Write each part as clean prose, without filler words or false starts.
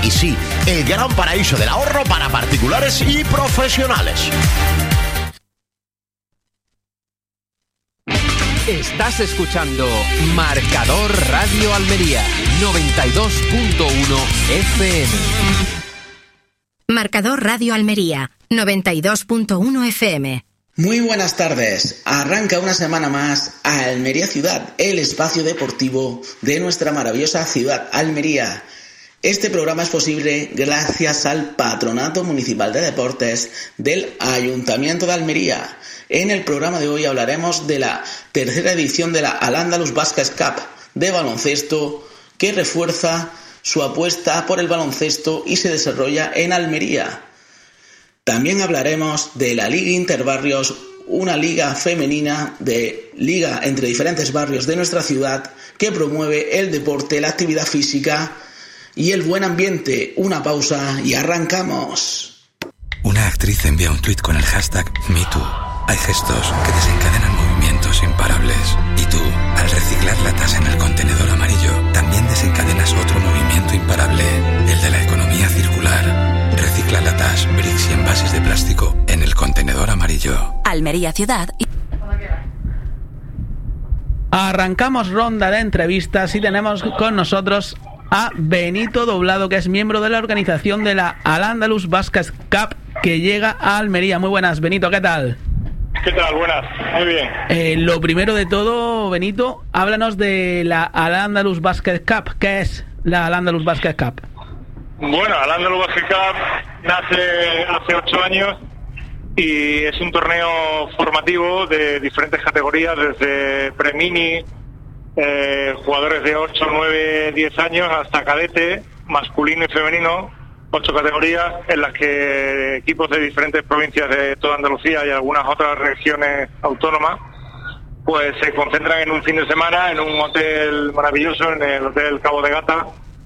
Y sí, el gran paraíso del ahorro para particulares y profesionales. Estás escuchando Marcador Radio Almería 92.1 FM. Marcador Radio Almería 92.1 FM. Muy buenas tardes. Arranca una semana más a Almería Ciudad, el espacio deportivo de nuestra maravillosa ciudad, Almería. Este programa es posible gracias al Patronato Municipal de Deportes del Ayuntamiento de Almería. En el programa de hoy hablaremos de la tercera edición de la Al-Andalus Baskets Cup de baloncesto, que refuerza su apuesta por el baloncesto y se desarrolla en Almería. También hablaremos de la Liga Interbarrios, una liga femenina de liga entre diferentes barrios de nuestra ciudad que promueve el deporte, la actividad física y el buen ambiente. Una pausa y arrancamos. Una actriz envía un tuit con el hashtag #MeToo. Hay gestos que desencadenan movimientos imparables. Y tú, al reciclar latas en el contenedor amarillo, también desencadenas otro movimiento imparable, el de la economía circular. Recicla latas, bricks y envases de plástico en el contenedor amarillo. Almería Ciudad. Arrancamos ronda de entrevistas y tenemos con nosotros a Benito Doblado, que es miembro de la organización de la Al-Andalus Baskets Cup, que llega a Almería. Muy buenas, Benito, ¿qué tal? ¿Qué tal? Buenas, muy bien. Lo primero de todo, Benito, háblanos de la Al-Andalus Baskets Cup. ¿Qué es la Al-Andalus Baskets Cup? Bueno, Al-Andalus Baskets Cup nace hace 8 años y es un torneo formativo de diferentes categorías, desde pre-mini, jugadores de 8, 9, 10 años, hasta cadete, masculino y femenino. 8 categorías en las que equipos de diferentes provincias de toda Andalucía y algunas otras regiones autónomas pues se concentran en un fin de semana en un hotel maravilloso, en el Hotel Cabo de Gata,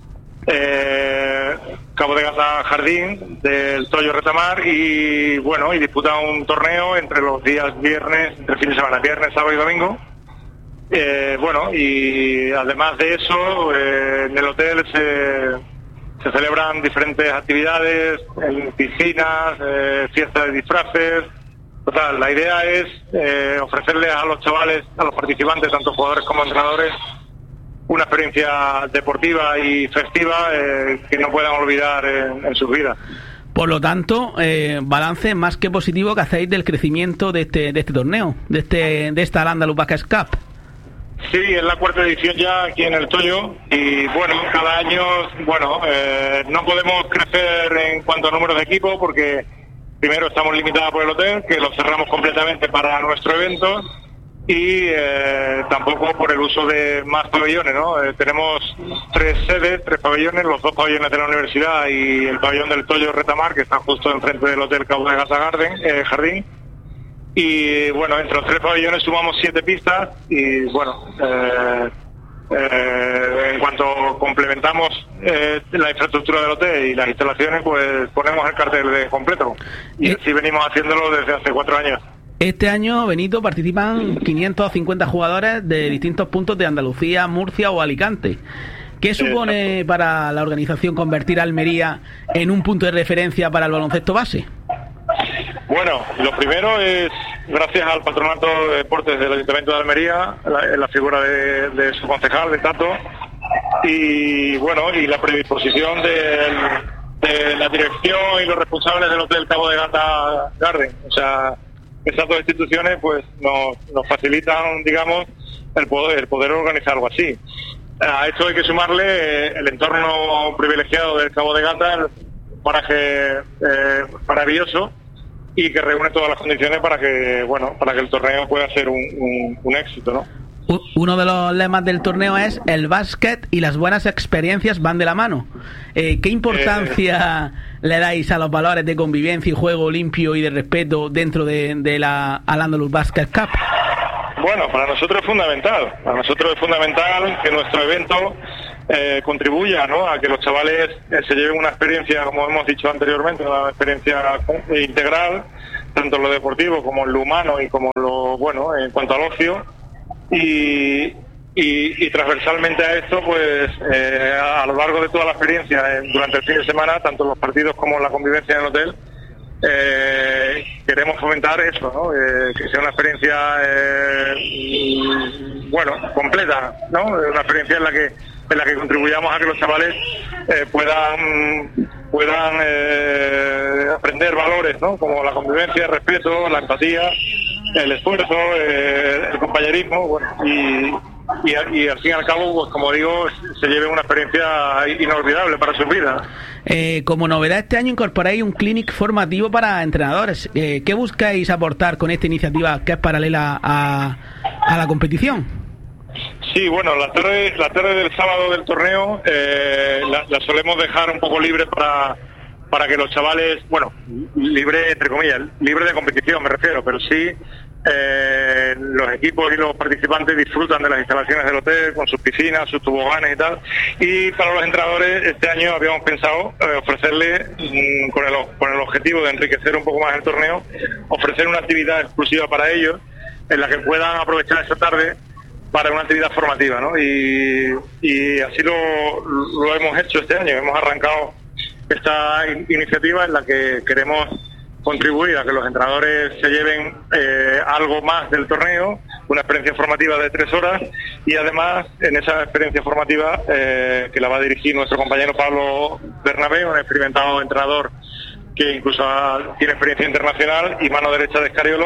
Cabo de Gata Jardín del Toyo Retamar, y bueno, y disputan un torneo entre los días viernes, entre fin de semana, viernes, sábado y domingo. Bueno, y además de eso, en el hotel se celebran diferentes actividades, en piscinas, fiestas de disfraces. Total, la idea es ofrecerles a los chavales, a los participantes, tanto jugadores como entrenadores, una experiencia deportiva y festiva que no puedan olvidar en sus vidas. Por lo tanto, balance más que positivo que hacéis del crecimiento de este torneo, de esta Al-Andalus Baskets Cup. Sí, es la 4ª edición ya aquí en el Toyo y bueno, cada año, bueno, no podemos crecer en cuanto a números de equipo porque primero estamos limitados por el hotel, que lo cerramos completamente para nuestro evento, y tampoco por el uso de más pabellones, ¿no? Tenemos 3 sedes, 3 pabellones, los 2 pabellones de la universidad y el pabellón del Toyo Retamar, que está justo enfrente del Hotel Cabo de Gata Jardín. Y bueno, entre los 3 pabellones sumamos 7 pistas y bueno, en cuanto complementamos la infraestructura del hotel y las instalaciones, pues ponemos el cartel de completo. Y así venimos haciéndolo desde hace 4 años. Este año, Benito, participan 550 jugadores de distintos puntos de Andalucía, Murcia o Alicante. ¿Qué supone para la organización convertir a Almería en un punto de referencia para el baloncesto base? Bueno, lo primero es gracias al Patronato de Deportes del Ayuntamiento de Almería, la figura de su concejal, de Tato, y bueno, y la predisposición de la dirección y los responsables del Hotel Cabo de Gata Garden. O sea, esas 2 instituciones pues nos facilitan, digamos, el poder organizar algo así. A esto hay que sumarle el entorno privilegiado del Cabo de Gata, el paraje maravilloso, y que reúne todas las condiciones para que el torneo pueda ser un éxito, ¿no? Uno de los lemas del torneo es el básquet y las buenas experiencias van de la mano. ¿Qué importancia le dais a los valores de convivencia y juego limpio y de respeto dentro de la Al-Andalus Baskets Cup? Bueno, para nosotros es fundamental. Para nosotros es fundamental que nuestro evento contribuya, ¿no?, a que los chavales se lleven una experiencia, como hemos dicho anteriormente, una experiencia integral, tanto en lo deportivo como en lo humano y como en lo, bueno, en cuanto al ocio. Y Y transversalmente a esto, pues a lo largo de toda la experiencia, durante el fin de semana, tanto los partidos como la convivencia en el hotel, queremos fomentar eso, ¿no? Que sea una experiencia completa, ¿no? Una experiencia en la que contribuyamos a que los chavales puedan aprender valores, ¿no? Como la convivencia, el respeto, la empatía, el esfuerzo, el compañerismo, bueno, y al fin y al cabo, pues como digo, se lleve una experiencia inolvidable para su vida. Como novedad este año incorporáis un clinic formativo para entrenadores. ¿Qué buscáis aportar con esta iniciativa que es paralela a la competición? Sí, bueno, la tarde del sábado del torneo la solemos dejar un poco libre para que los chavales, bueno, libre entre comillas, libre de competición me refiero, pero sí los equipos y los participantes disfrutan de las instalaciones del hotel con sus piscinas, sus toboganes y tal. Y para los entrenadores este año habíamos pensado ofrecerle, con el objetivo de enriquecer un poco más el torneo, ofrecer una actividad exclusiva para ellos en la que puedan aprovechar esa tarde para una actividad formativa, ¿no? Y así lo hemos hecho este año. Hemos arrancado esta iniciativa en la que queremos contribuir a que los entrenadores se lleven algo más del torneo, una experiencia formativa de 3 horas, y además en esa experiencia formativa que la va a dirigir nuestro compañero Pablo Bernabé, un experimentado entrenador que incluso tiene experiencia internacional y mano derecha de Escariolo,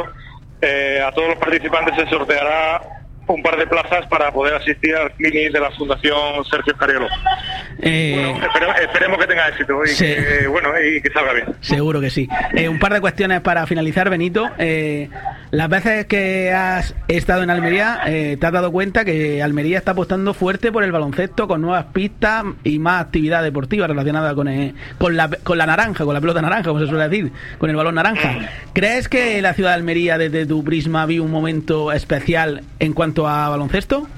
a todos los participantes se sorteará un par de plazas para poder asistir al clinic de la Fundación Sergio Escariolo. Esperemos que tenga éxito y que salga bien. Seguro que sí. Un par de cuestiones para finalizar, Benito. Las veces que has estado en Almería, te has dado cuenta que Almería está apostando fuerte por el baloncesto, con nuevas pistas y más actividad deportiva relacionada con la naranja, con la pelota naranja, como se suele decir, con el balón naranja. ¿Crees que la ciudad de Almería, desde tu prisma, vive un momento especial en cuanto a baloncesto?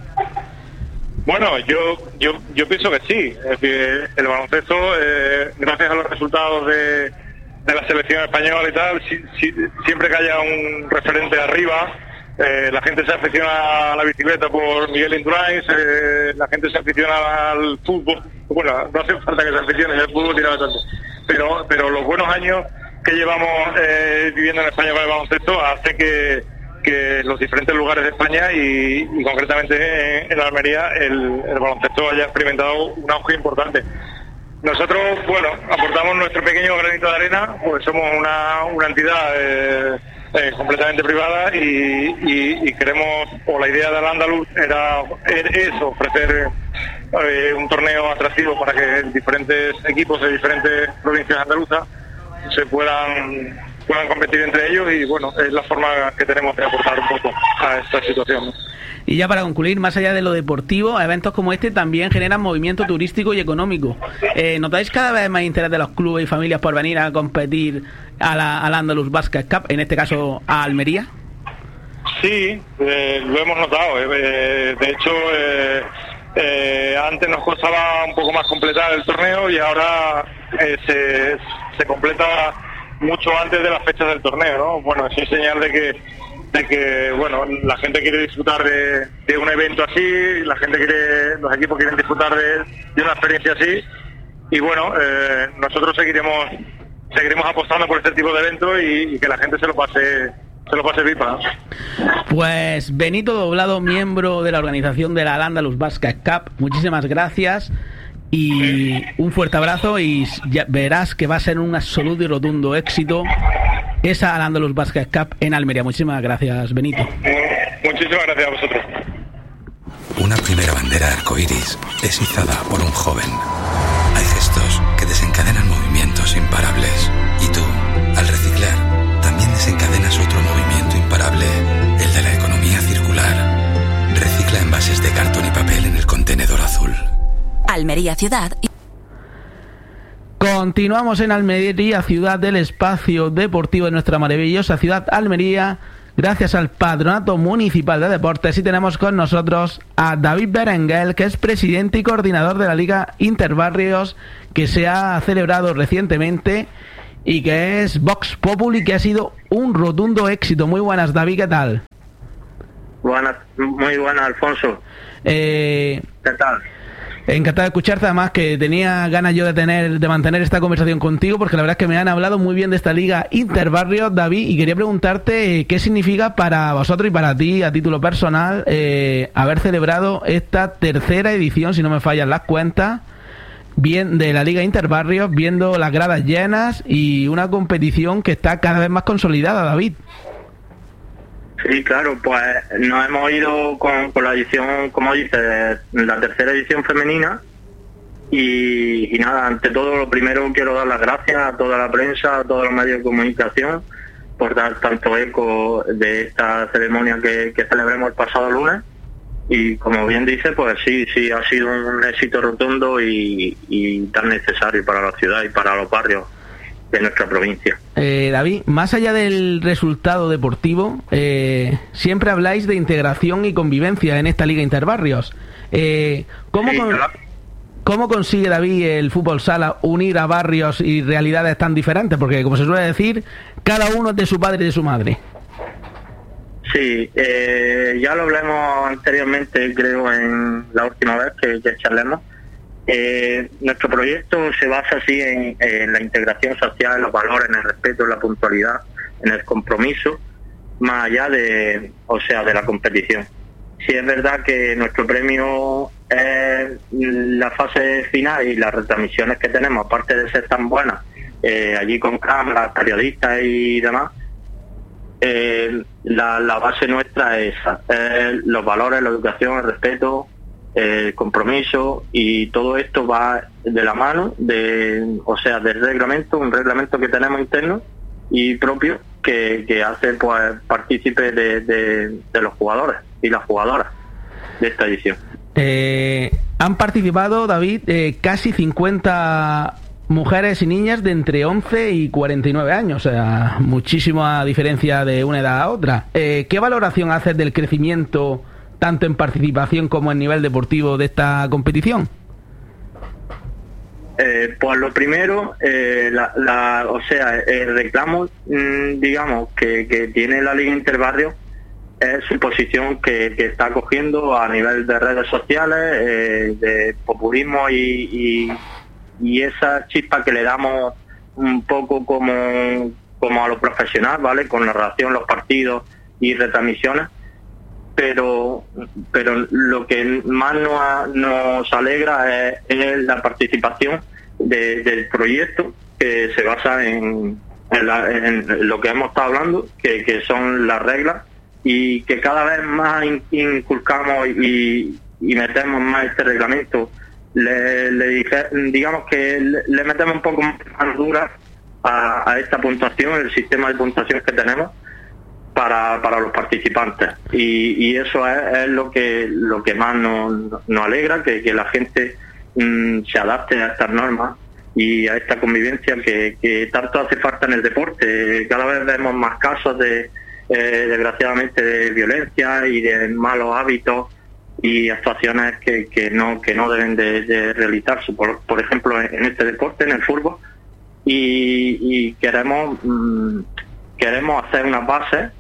Bueno, yo pienso que sí. Es que el baloncesto, gracias a los resultados de la selección española y tal, siempre que haya un referente arriba, la gente se aficiona a la bicicleta por Miguel Indurain, la gente se aficiona al fútbol. Bueno, no hace falta que se aficione, el fútbol tira bastante. Pero los buenos años que llevamos viviendo en España con el baloncesto hace que los diferentes lugares de España y concretamente en Almería el baloncesto haya experimentado un auge importante. Nosotros, bueno, aportamos nuestro pequeño granito de arena, pues somos una entidad completamente privada y queremos, o la idea del Andaluz era eso, ofrecer un torneo atractivo para que diferentes equipos de diferentes provincias andaluzas se puedan competir entre ellos, y bueno, es la forma que tenemos de aportar un poco a esta situación, ¿no? Y ya para concluir, más allá de lo deportivo, eventos como este también generan movimiento turístico y económico. ¿Notáis cada vez más interés de los clubes y familias por venir a competir al Andalus Basket Cup, en este caso a Almería? Sí, lo hemos notado. De hecho, antes nos costaba un poco más completar el torneo y ahora se completa mucho antes de las fechas del torneo, ¿no? Bueno, es señal de que bueno, la gente quiere disfrutar de un evento así, los equipos quieren disfrutar de una experiencia así, y bueno, nosotros seguiremos apostando por este tipo de eventos y que la gente se lo pase pipa, ¿no? Pues Benito Doblado, miembro de la organización de la Andalus Basket Cup, muchísimas gracias y un fuerte abrazo, y ya verás que va a ser un absoluto y rotundo éxito esa Andalus Basket Cup en Almería. Muchísimas gracias, Benito. Muchísimas gracias a vosotros. Una primera bandera arcoíris es izada por un joven. Hay gestos que desencadenan movimientos imparables, y tú, al reciclar, también desencadenas otro movimiento imparable, el de la economía circular. Recicla envases de cartón y papel en el contenedor azul. Almería Ciudad. Continuamos en Almería Ciudad, del espacio deportivo de nuestra maravillosa ciudad Almería, gracias al Patronato Municipal de Deportes, y tenemos con nosotros a David Berenguel, que es presidente y coordinador de la Liga Interbarrios, que se ha celebrado recientemente y que es Vox Populi, que ha sido un rotundo éxito. Muy buenas, David, ¿qué tal? Buenas, muy buenas, Alfonso. ¿Qué tal? Encantado de escucharte, además que tenía ganas yo de mantener esta conversación contigo, porque la verdad es que me han hablado muy bien de esta Liga Interbarrios, David, y quería preguntarte qué significa para vosotros y para ti, a título personal, haber celebrado esta tercera edición, si no me fallan las cuentas, bien de la Liga Interbarrios, viendo las gradas llenas y una competición que está cada vez más consolidada, David. Sí, claro, pues nos hemos ido con la edición, como dices, la tercera edición femenina y nada, ante todo lo primero quiero dar las gracias a toda la prensa, a todos los medios de comunicación por dar tanto eco de esta ceremonia que celebremos el pasado lunes y como bien dice, pues sí, ha sido un éxito rotundo y tan necesario para la ciudad y para los barrios de nuestra provincia. David, más allá del resultado deportivo, siempre habláis de integración y convivencia en esta Liga Interbarrios. ¿Cómo consigue David el fútbol sala unir a barrios y realidades tan diferentes? Porque, como se suele decir, cada uno es de su padre y de su madre. Sí, ya lo hablamos anteriormente, creo, en la última vez que charlemos. Nuestro proyecto se basa así en la integración social, en los valores, en el respeto, en la puntualidad, en el compromiso, más allá de la competición. Sí es verdad que nuestro premio es la fase final y las retransmisiones que tenemos, aparte de ser tan buenas, allí con cámaras, periodistas y demás, la base nuestra es esa, los valores, la educación, el respeto, el compromiso, y todo esto va de la mano del reglamento, un reglamento que tenemos interno y propio que hace pues partícipe de los jugadores y las jugadoras de esta edición. Han participado, David, casi 50 mujeres y niñas de entre 11 y 49 años, o sea, muchísima diferencia de una edad a otra. ¿Qué valoración haces del crecimiento tanto en participación como en nivel deportivo de esta competición? Pues lo primero, el reclamo, digamos, que tiene la Liga Interbarrios es su posición que está cogiendo a nivel de redes sociales, de populismo y esa chispa que le damos un poco como a lo profesional, ¿vale? Con narración, los partidos y retransmisiones. Pero lo que más nos alegra es la participación del proyecto, que se basa en lo que hemos estado hablando, que son las reglas, y que cada vez más inculcamos y metemos más este reglamento. Digamos que le metemos un poco más dura a esta puntuación, el sistema de puntuación que tenemos para los participantes, y eso es lo que más nos alegra, que la gente se adapte a estas normas y a esta convivencia que tanto hace falta en el deporte. Cada vez vemos más casos desgraciadamente de violencia y de malos hábitos y actuaciones que no deben de realizarse, por ejemplo en este deporte, en el fútbol, y queremos hacer unas bases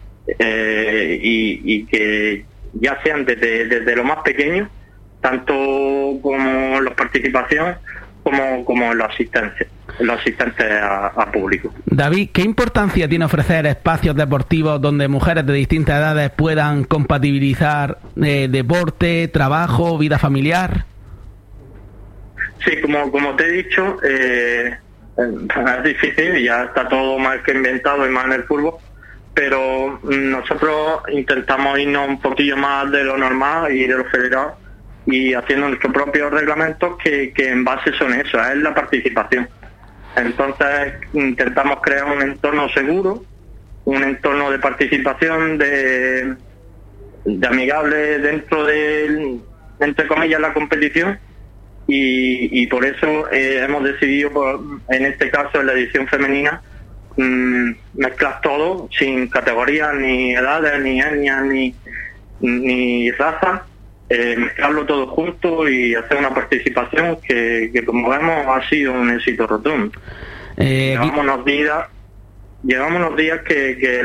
y que ya sean desde lo más pequeño, tanto como la participación como los asistentes a público. David, ¿qué importancia tiene ofrecer espacios deportivos donde mujeres de distintas edades puedan compatibilizar deporte, trabajo, vida familiar? Sí, como te he dicho, es difícil, ya está todo más que inventado y más en el fútbol, pero nosotros intentamos irnos un poquillo más de lo normal y de lo federado, y haciendo nuestros propios reglamentos que en base son eso, es la participación. Entonces intentamos crear un entorno seguro, un entorno de participación, de amigable dentro de, entre comillas, la competición, y por eso hemos decidido, en este caso en la edición femenina, mezclar todo sin categorías, ni edades, ni etnias, ni razas, mezclarlo todo junto y hacer una participación que como vemos ha sido un éxito rotundo. Llevamos unos días que